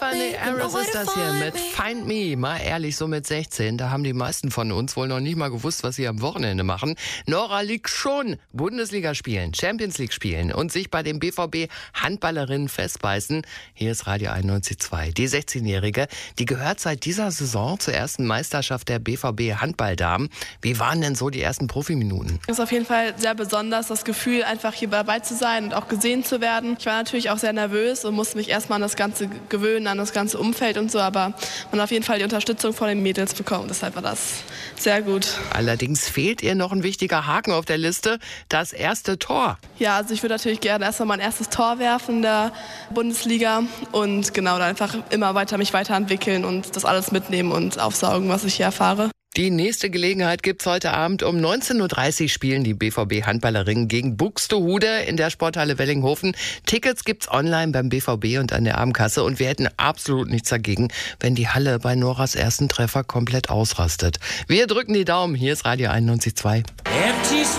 Melanie Harris ist das hier mit Find Me. Mal ehrlich, so mit 16, da haben die meisten von uns wohl noch nicht mal gewusst, was sie am Wochenende machen. Nora liegt schon Bundesliga spielen, Champions League spielen und sich bei den BVB Handballerinnen festbeißen. Hier ist Radio 91.2. Die 16-Jährige, die gehört seit dieser Saison zur ersten Meisterschaft der BVB Handballdamen. Wie waren denn so die ersten Profiminuten? Es ist auf jeden Fall sehr besonders, das Gefühl, einfach hier dabei zu sein und auch gesehen zu werden. Ich war natürlich auch sehr nervös und musste mich erstmal an das Ganze gewöhnen, an das ganze Umfeld und so, aber man hat auf jeden Fall die Unterstützung von den Mädels bekommen. Deshalb war das sehr gut. Allerdings fehlt ihr noch ein wichtiger Haken auf der Liste, das erste Tor. Ja, also ich würde natürlich gerne erstmal mein erstes Tor werfen in der Bundesliga und genau, dann einfach immer weiter mich weiterentwickeln und das alles mitnehmen und aufsaugen, was ich hier erfahre. Die nächste Gelegenheit gibt's heute Abend um 19.30 Uhr spielen die BVB-Handballerinnen gegen Buxtehude in der Sporthalle Wellinghofen. Tickets gibt's online beim BVB und an der Abendkasse und wir hätten absolut nichts dagegen, wenn die Halle bei Noras ersten Treffer komplett ausrastet. Wir drücken die Daumen. Hier ist Radio 91.2.